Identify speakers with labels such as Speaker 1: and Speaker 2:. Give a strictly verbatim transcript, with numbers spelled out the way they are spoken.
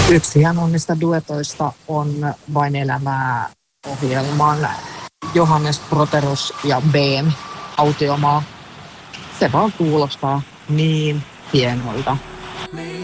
Speaker 1: Yksi hienoimmista duetoista on Vain elämää -ohjelman Johannes Proterus ja Beem autiomaa. Se vaan kuulostaa niin hienolta.